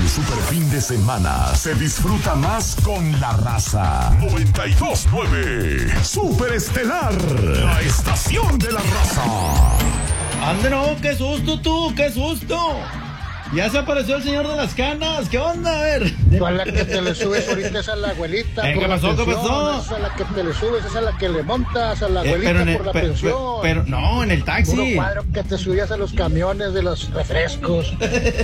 El super fin de semana se disfruta más con la raza. 92.9 Super Estelar, la estación de la raza. Ande, no, qué susto tú, qué susto. Ya se apareció el señor de las canas. ¿Qué onda? A ver. Tú a la que te le subes ahorita es a la abuelita. ¿Qué pasó? ¿Qué pasó? Esa a la que te le subes, esa a la que le montas a la abuelita por la pensión. Pero no, en el taxi. Puro cuadro que te subías a los camiones de los refrescos.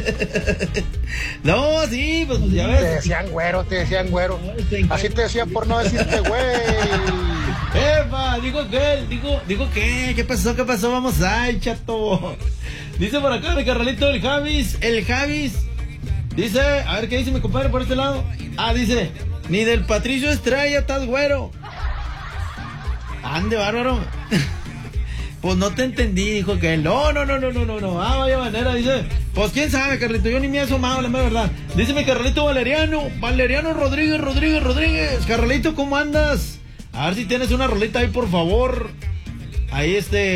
No, sí, pues ya ves. Te decían güero. Así te decían por no decirte güey. Epa, digo que, ¿qué pasó? Vamos ahí, chato. Dice por acá mi carnalito el Javis. Dice, a ver qué dice mi compadre por este lado. Dice, ni del Patricio Estrella estás güero. Ande, bárbaro. Pues no te entendí, dijo que él. No. Vaya manera, dice. Pues quién sabe, Carlito, yo ni me he asomado, la verdad. Dice mi Carlito Valeriano Rodríguez. Carlito, ¿cómo andas? A ver si tienes una rolita ahí, por favor. Ahí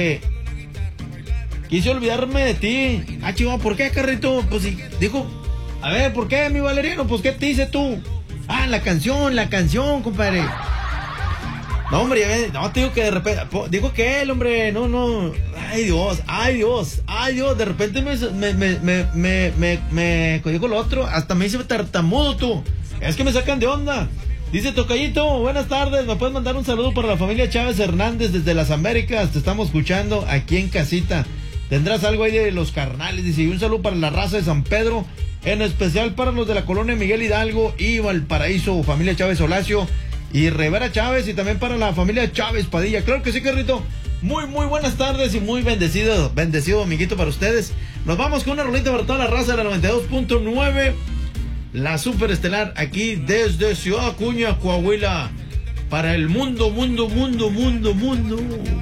quise olvidarme de ti. Chihuahua, ¿por qué, Carlito? Pues sí, dijo. A ver, ¿por qué, mi Valeriano? Pues, ¿qué te dice tú? La canción, compadre. No, hombre, ya ves, no, te digo que de repente, digo que él, hombre, no. Ay, Dios, de repente me dijo lo otro, hasta me hice tartamudo tú. Es que me sacan de onda. Dice Tocayito, buenas tardes, me puedes mandar un saludo para la familia Chávez Hernández desde las Américas, te estamos escuchando aquí en casita. Tendrás algo ahí de los carnales, dice, y un saludo para la raza de San Pedro, en especial para los de la colonia Miguel Hidalgo y Valparaíso, familia Chávez Olacio y Rivera Chávez, y también para la familia Chávez Padilla. Claro que sí, Carrito. Muy buenas tardes y muy bendecido amiguito para ustedes. Nos vamos con una rolita para toda la raza de la 92.9, la Super Estelar, aquí desde Ciudad Acuña, Coahuila, para el mundo.